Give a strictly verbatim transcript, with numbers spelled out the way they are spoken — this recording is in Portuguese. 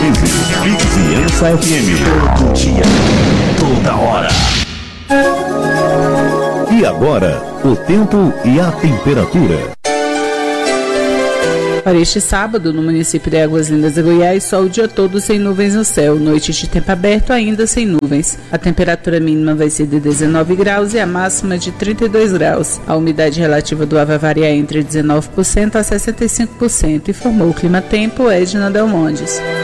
Vizinhança F M. Todo dia, toda hora. E agora, o tempo e a temperatura. Para este sábado, no município de Águas Lindas de Goiás, sol o dia todo sem nuvens no céu, noite de tempo aberto ainda sem nuvens. A temperatura mínima vai ser de dezenove graus e a máxima de trinta e dois graus. A umidade relativa do ar vai variar entre dezenove por cento a sessenta e cinco por cento, informou o Clima Tempo Edna Delmondes.